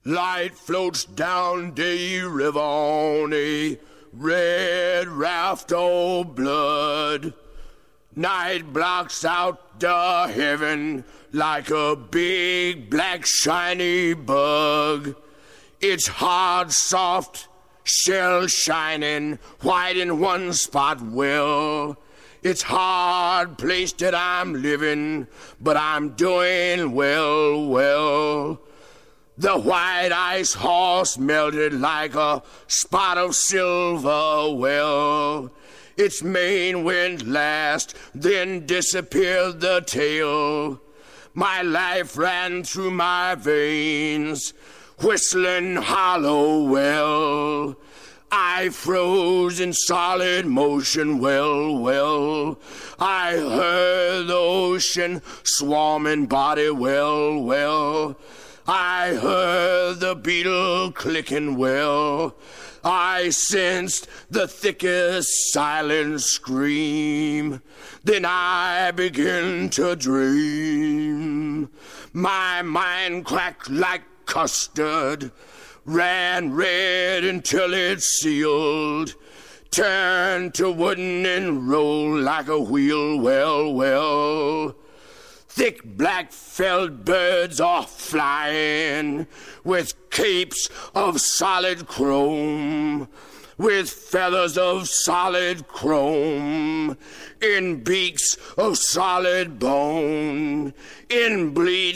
Light floats down the river on a red raft of blood. Night blocks out the heaven like a big black shiny bug. It's hard, soft, shell shining, white in one spot well. It's hard place that I'm living, but I'm doing well. The white ice horse melted like a spot of silver well. Its mane went last, then disappeared the tail. My life ran through my veins, whistling hollow well. I froze in solid motion, well. I heard the ocean swarming body, well. I heard the beetle clicking, well. I sensed the thickest silent scream. Then I began to dream. My mind cracked like custard, ran red until it sealed, turned to wooden and rolled like a wheel, well. Thick black felled birds are flying with capes of solid chrome, with feathers of solid chrome, in beaks of solid bone, in bleeds